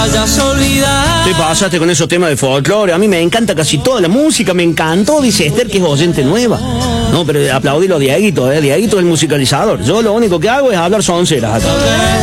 Te pasaste con esos temas de folclore. A mí me encanta casi toda la música. Me encantó, dice Esther, que es oyente nueva. No, pero aplaudilo a Dieguito, Dieguito es el musicalizador. Yo lo único que hago es hablar sonceras acá.